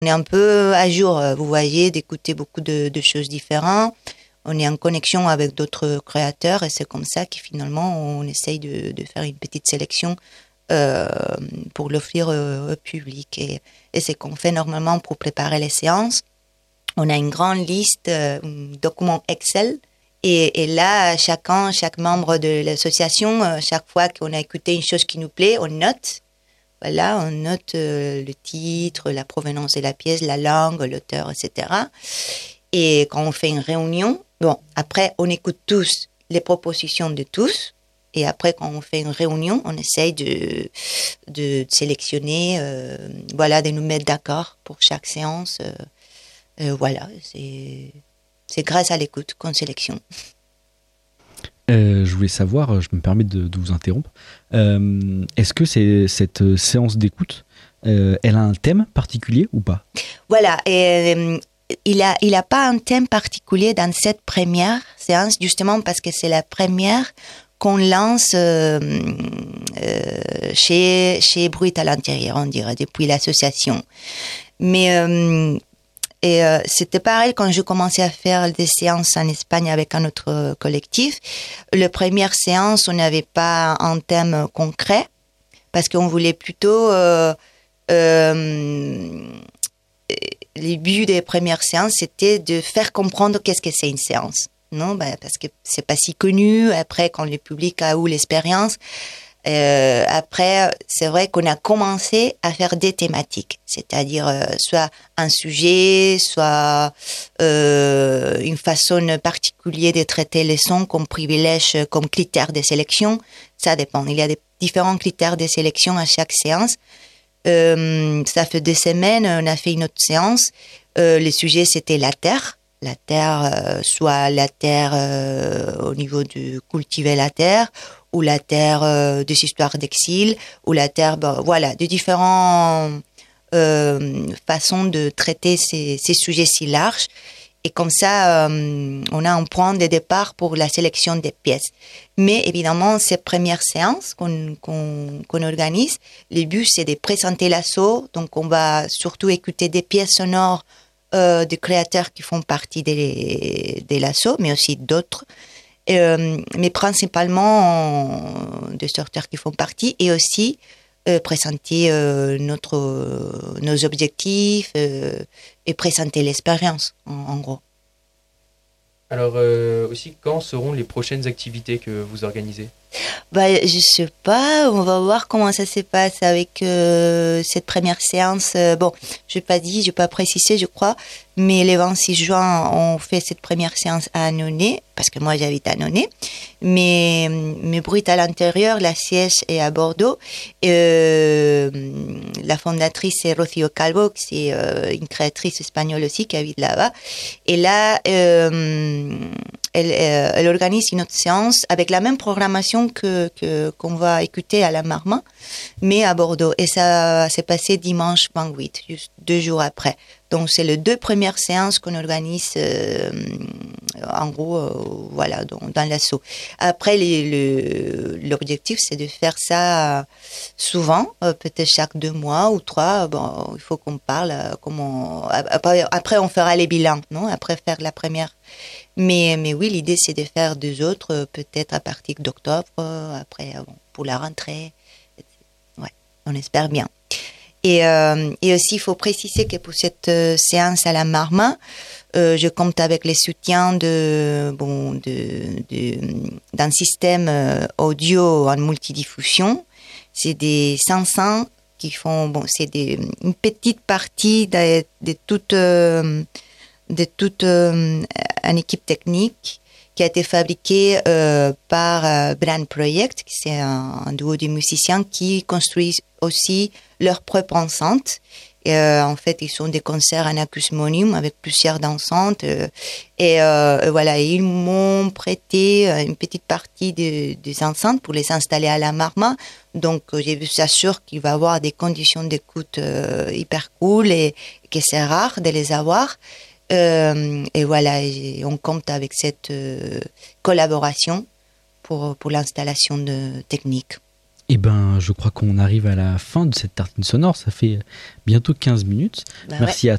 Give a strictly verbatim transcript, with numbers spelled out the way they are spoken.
On est un peu à jour, vous voyez, d'écouter beaucoup de, de choses différentes. On est en connexion avec d'autres créateurs et c'est comme ça que finalement on essaye de, de faire une petite sélection euh, pour l'offrir au, au public. Et, et c'est qu'on fait normalement pour préparer les séances. On a une grande liste, euh, un document Excel. Et, et là, chacun, chaque membre de l'association, euh, chaque fois qu'on a écouté une chose qui nous plaît, on note. Voilà, on note euh, le titre, la provenance de la pièce, la langue, l'auteur, et cetera. Et quand on fait une réunion, bon, après, on écoute tous les propositions de tous. Et après, quand on fait une réunion, on essaye de, de sélectionner, euh, voilà, de nous mettre d'accord pour chaque séance. Euh, euh, voilà, c'est, c'est grâce à l'écoute qu'on sélectionne. Euh, je voulais savoir, je me permets de, de vous interrompre, euh, est-ce que c'est, cette séance d'écoute, euh, elle a un thème particulier ou pas ? Voilà, et euh, il n'a il a pas un thème particulier dans cette première séance, justement parce que c'est la première qu'on lance euh, euh, chez, chez Bruit à l'intérieur, on dirait, depuis l'association. Mais euh, et, euh, c'était pareil quand je commençais à faire des séances en Espagne avec un autre collectif. La première séance, on n'avait pas un thème concret parce qu'on voulait plutôt... Euh, euh, les buts des premières séances, c'était de faire comprendre qu'est-ce que c'est une séance. Non, ben, parce que c'est pas si connu. Après, quand le public a eu l'expérience, euh, après, c'est vrai qu'on a commencé à faire des thématiques, c'est-à-dire euh, soit un sujet, soit euh, une façon particulière de traiter les sons qu'on privilège comme critères de sélection. Ça dépend. Il y a des différents critères de sélection à chaque séance. Euh, ça fait deux semaines, on a fait une autre séance. Euh, le sujet, c'était la terre. La terre, euh, soit la terre euh, au niveau de cultiver la terre, ou la terre euh, des histoires d'exil, ou la terre, ben, voilà, de différentes euh, façons de traiter ces, ces sujets si larges. Et comme ça, euh, on a un point de départ pour la sélection des pièces. Mais évidemment, ces premières séances qu'on, qu'on, qu'on organise, le but, c'est de présenter l'assaut. Donc, on va surtout écouter des pièces sonores euh, de créateurs qui font partie de, de l'assaut, mais aussi d'autres. Euh, mais principalement euh, des auteurs qui font partie et aussi euh, présenter euh, notre, euh, nos objectifs euh, et présenter l'expérience, en, en gros. Alors euh, aussi, quand seront les prochaines activités que vous organisez ? Bah, je sais pas, on va voir comment ça se passe avec euh, cette première séance. Euh, bon, je n'ai pas dit, je n'ai pas précisé, je crois, mais le vingt-six juin, on fait cette première séance à Annonay, parce que moi j'habite à Annonay, mais, mais Bruit à l'intérieur, la siège est à Bordeaux. Euh, la fondatrice c'est Rocío Calvo, qui est euh, une créatrice espagnole aussi qui habite là-bas. Et là, euh, elle, euh, elle organise une autre séance avec la même programmation que, que, qu'on va écouter à la Marma, mais à Bordeaux. Et ça s'est passé dimanche vingt-huit, juste deux jours après. Donc, c'est les deux premières séances qu'on organise, euh, en gros, euh, voilà, dans, dans l'assaut. Après, les, le, l'objectif, c'est de faire ça souvent, euh, peut-être chaque deux mois ou trois. Bon, il faut qu'on parle, euh, comment, après, après, on fera les bilans, non? Après faire la première. Mais, mais oui, l'idée, c'est de faire deux autres, peut-être à partir d'octobre, après, bon, pour la rentrée. Ouais, on espère bien. Et, euh, et aussi, il faut préciser que pour cette euh, séance à la Marma, euh, je compte avec les soutiens de, bon, de, de, d'un système euh, audio en multidiffusion. C'est des cinq cents qui font, bon, c'est des, une petite partie de, de toute, euh, de toute euh, une équipe technique qui a été fabriquée euh, par euh, Brand Project, qui c'est un, un duo de musiciens qui construisent aussi leur propre enceinte. Et, euh, en fait, ils sont des concerts en acousmonium avec plusieurs dansantes. Euh, et euh, voilà, ils m'ont prêté une petite partie de, des enceintes pour les installer à la Marma. Donc, j'ai vu ça sûr qu'il va y avoir des conditions d'écoute euh, hyper cool et que c'est rare de les avoir. Euh, et voilà, et on compte avec cette euh, collaboration pour, pour l'installation de technique. Eh ben, je crois qu'on arrive à la fin de cette tartine sonore. Ça fait bientôt quinze minutes. Bah Merci ouais. à